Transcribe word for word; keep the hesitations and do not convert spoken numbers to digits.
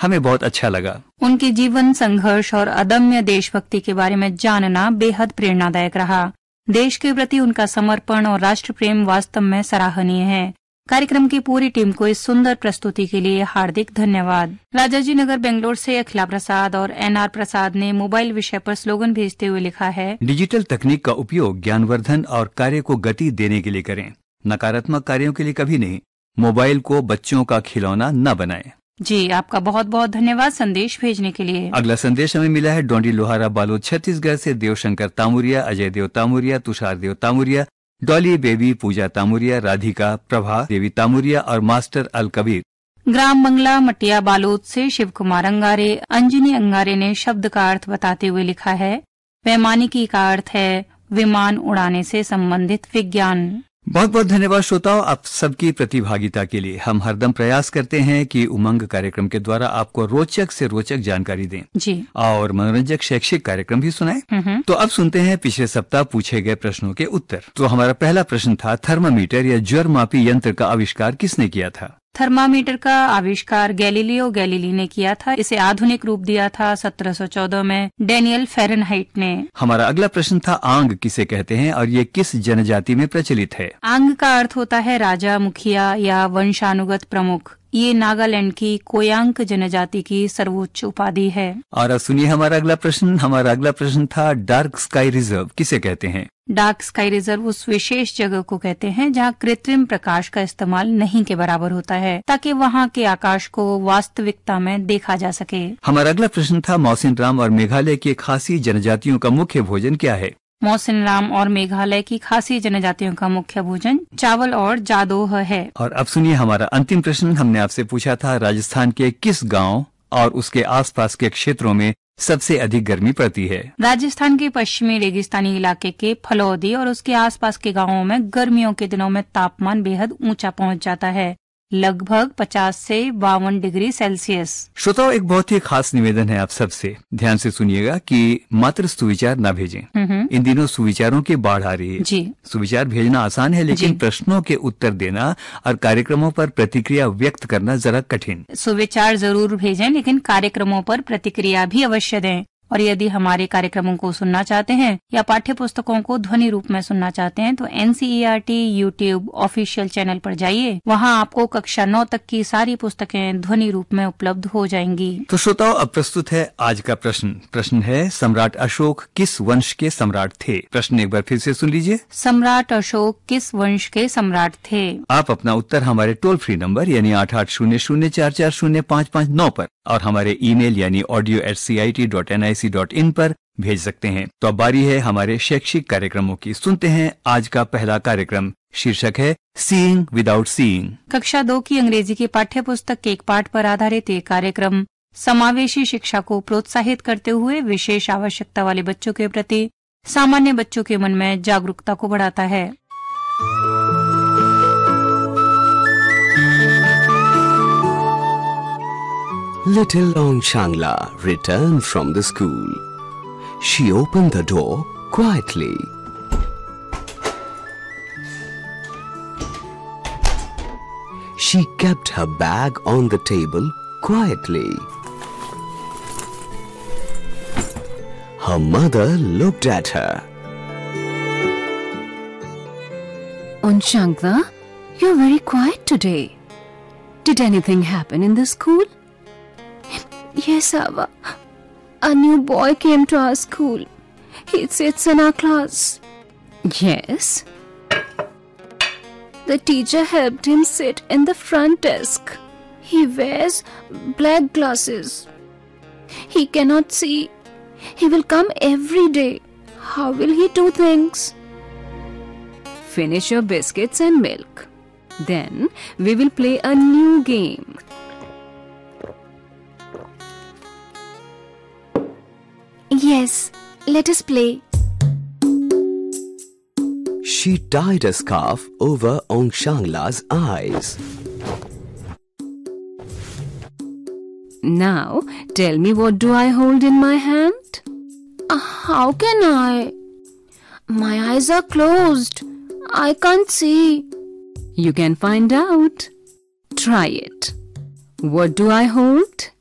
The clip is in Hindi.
हमें बहुत अच्छा लगा। उनके जीवन, संघर्ष और अदम्य देशभक्ति के बारे में जानना बेहद प्रेरणादायक रहा। देश के प्रति उनका समर्पण और राष्ट्र प्रेम वास्तव में सराहनीय है। कार्यक्रम की पूरी टीम को इस सुंदर प्रस्तुति के लिए हार्दिक धन्यवाद। राजाजी नगर बेंगलोर से अखिला प्रसाद और एन आर प्रसाद ने मोबाइल विषय पर स्लोगन भेजते हुए लिखा है, डिजिटल तकनीक का उपयोग ज्ञानवर्धन और कार्य को गति देने के लिए करें, नकारात्मक कार्यों के लिए कभी नहीं। मोबाइल को बच्चों का खिलौना न बनाएं। जी, आपका बहुत बहुत धन्यवाद संदेश भेजने के लिए। अगला संदेश हमें मिला है डोंडी लोहारा बालोद छत्तीसगढ़ से देवशंकर तामुरिया, अजय देव तामुरिया, तुषार देव तामुरिया, डॉली बेबी, पूजा तामुरिया, राधिका, प्रभा देवी तामुरिया और मास्टर अल कबीर। ग्राम बंगला मटिया बालोद से शिव कुमार अंगारे, अंजनी अंगारे ने शब्द का अर्थ बताते हुए लिखा है, वैमानिकी का अर्थ है विमान उड़ाने से संबंधित विज्ञान। बहुत बहुत धन्यवाद श्रोताओं, आप सबकी प्रतिभागिता के लिए। हम हरदम प्रयास करते हैं कि उमंग कार्यक्रम के द्वारा आपको रोचक से रोचक जानकारी दें जी और मनोरंजक शैक्षिक कार्यक्रम भी सुनाएं। तो अब सुनते हैं पिछले सप्ताह पूछे गए प्रश्नों के उत्तर। तो हमारा पहला प्रश्न था, थर्मामीटर या ज्वरमापी यंत्र का आविष्कार किसने किया था? थर्मामीटर का आविष्कार गैलीलियो गैलीली ने किया था। इसे आधुनिक रूप दिया था सत्रह सौ चौदह में डेनियल फ़ारेनहाइट ने। हमारा अगला प्रश्न था, आंग किसे कहते हैं और ये किस जनजाति में प्रचलित है? आंग का अर्थ होता है राजा, मुखिया या वंशानुगत प्रमुख। ये नागालैंड की कोयांक जनजाति की सर्वोच्च उपाधि है। और अब सुनिए हमारा अगला प्रश्न। हमारा अगला प्रश्न था, डार्क स्काई रिजर्व किसे कहते हैं? डार्क स्काई रिजर्व उस विशेष जगह को कहते हैं जहाँ कृत्रिम प्रकाश का इस्तेमाल नहीं के बराबर होता है, ताकि वहाँ के आकाश को वास्तविकता में देखा जा सके। हमारा अगला प्रश्न था, मौसिन राम और मेघालय की खासी जनजातियों का मुख्य भोजन क्या है? मौसिन राम और मेघालय की खासी जनजातियों का मुख्य भोजन चावल और जादोह है। और अब सुनिए हमारा अंतिम प्रश्न। हमने आपसे पूछा था, राजस्थान के किस गांव और उसके आसपास के क्षेत्रों में सबसे अधिक गर्मी पड़ती है? राजस्थान के पश्चिमी रेगिस्तानी इलाके के फलौदी और उसके आसपास के गांवों में गर्मियों के दिनों में तापमान बेहद ऊंचा पहुंच जाता है, लगभग पचास से बावन डिग्री सेल्सियस। श्रोताओं, एक बहुत ही खास निवेदन है आप सबसे, ध्यान से सुनिएगा कि मात्र सुविचार न भेजें। इन दिनों सुविचारों की बाढ़ आ रही है जी। सुविचार भेजना आसान है, लेकिन प्रश्नों के उत्तर देना और कार्यक्रमों पर प्रतिक्रिया व्यक्त करना जरा कठिन। सुविचार जरूर भेजें, लेकिन कार्यक्रमों पर प्रतिक्रिया भी अवश्य दें। और यदि हमारे कार्यक्रमों को सुनना चाहते हैं या पाठ्य पुस्तकों को ध्वनि रूप में सुनना चाहते हैं तो N C E R T YouTube official channel पर जाइए। वहां आपको कक्षा नौ तक की सारी पुस्तकें ध्वनि रूप में उपलब्ध हो जाएंगी। तो श्रोताओं, अब प्रस्तुत है आज का प्रश्न। प्रश्न है, सम्राट अशोक किस वंश के सम्राट थे? प्रश्न एक बार फिर से सुन लीजिए। सम्राट अशोक किस वंश के सम्राट थे? आप अपना उत्तर हमारे टोल फ्री नंबर यानी आठ आठ शून्य शून्य चार चार शून्य पाँच पाँच नौ पर और हमारे ईमेल यानी audio eight C I T dot N I C dot in पर भेज सकते हैं। तो अब बारी है हमारे शैक्षिक कार्यक्रमों की। सुनते हैं आज का पहला कार्यक्रम, शीर्षक है सीइंग विदाउट सीइंग। कक्षा दो की अंग्रेजी की पाठ्य पुस्तक के एक पाठ पर आधारित ये कार्यक्रम समावेशी शिक्षा को प्रोत्साहित करते हुए विशेष आवश्यकता वाले बच्चों के प्रति सामान्य बच्चों के मन में जागरूकता को बढ़ाता है। Little Long Shangla returned from the school. She opened the door quietly. She kept her bag on the table quietly. Her mother looked at her. Onshangla, you're very quiet today. Did anything happen in the school? Yes, Ava. A new boy came to our school. He sits in our class. Yes. The teacher helped him sit in the front desk. He wears black glasses. He cannot see. He will come every day. How will he do things? Finish your biscuits and milk. Then we will play a new game. Yes, let us play. She tied a scarf over Onshangla's eyes. Now tell me, what do I hold in my hand? Uh, how can I? My eyes are closed. I can't see. You can find out. Try it. What do I hold?